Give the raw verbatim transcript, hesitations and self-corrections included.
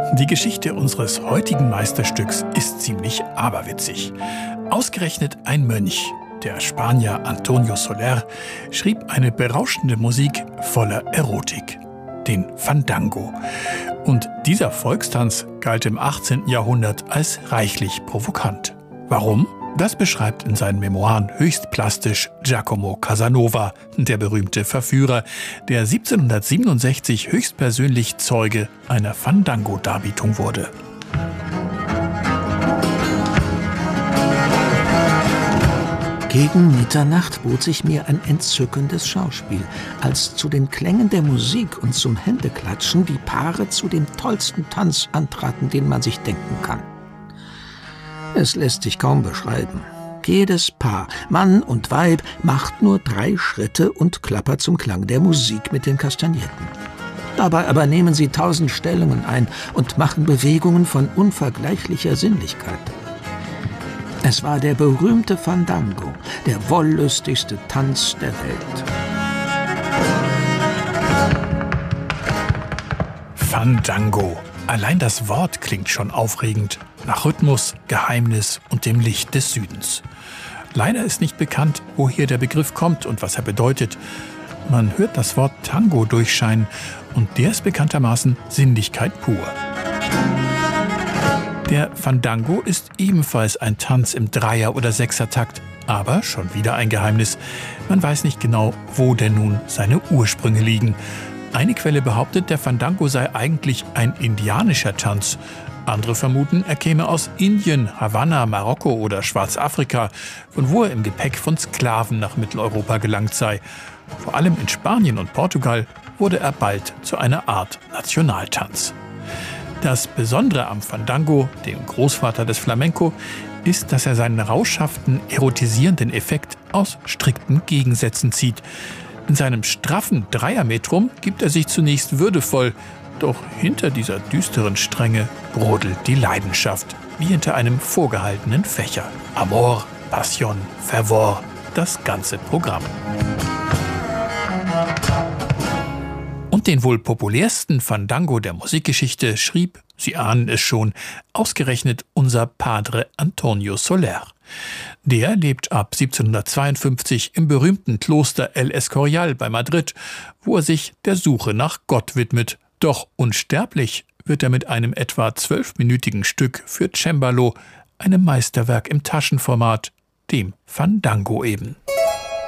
Die Geschichte unseres heutigen Meisterstücks ist ziemlich aberwitzig. Ausgerechnet ein Mönch, der Spanier Antonio Soler, schrieb eine berauschende Musik voller Erotik, den Fandango. Und dieser Volkstanz galt im achtzehnten Jahrhundert als reichlich provokant. Warum? Das beschreibt in seinen Memoiren höchst plastisch Giacomo Casanova, der berühmte Verführer, der siebzehnhundertsiebenundsechzig höchstpersönlich Zeuge einer Fandango-Darbietung wurde. Gegen Mitternacht bot sich mir ein entzückendes Schauspiel, als zu den Klängen der Musik und zum Händeklatschen die Paare zu dem tollsten Tanz antraten, den man sich denken kann. Es lässt sich kaum beschreiben. Jedes Paar, Mann und Weib, macht nur drei Schritte und klappert zum Klang der Musik mit den Kastagnetten. Dabei aber nehmen sie tausend Stellungen ein und machen Bewegungen von unvergleichlicher Sinnlichkeit. Es war der berühmte Fandango, der wollüstigste Tanz der Welt. Fandango. Allein das Wort klingt schon aufregend, nach Rhythmus, Geheimnis und dem Licht des Südens. Leider ist nicht bekannt, woher der Begriff kommt und was er bedeutet. Man hört das Wort Tango durchscheinen und der ist bekanntermaßen Sinnlichkeit pur. Der Fandango ist ebenfalls ein Tanz im Dreier- oder Sechsertakt, aber schon wieder ein Geheimnis. Man weiß nicht genau, wo denn nun seine Ursprünge liegen. Eine Quelle behauptet, der Fandango sei eigentlich ein indianischer Tanz. Andere vermuten, er käme aus Indien, Havanna, Marokko oder Schwarzafrika, von wo er im Gepäck von Sklaven nach Mitteleuropa gelangt sei. Vor allem in Spanien und Portugal wurde er bald zu einer Art Nationaltanz. Das Besondere am Fandango, dem Großvater des Flamenco, ist, dass er seinen rauschhaften, erotisierenden Effekt aus strikten Gegensätzen zieht. In seinem straffen Dreiermetrum gibt er sich zunächst würdevoll, doch hinter dieser düsteren Strenge brodelt die Leidenschaft, wie hinter einem vorgehaltenen Fächer. Amor, Passion, Fervor, das ganze Programm. Und den wohl populärsten Fandango der Musikgeschichte schrieb, Sie ahnen es schon, ausgerechnet unser Padre Antonio Soler. Der lebt ab siebzehnhundertzweiundfünfzig im berühmten Kloster El Escorial bei Madrid, wo er sich der Suche nach Gott widmet. Doch unsterblich wird er mit einem etwa zwölfminütigen Stück für Cembalo, einem Meisterwerk im Taschenformat, dem Fandango eben.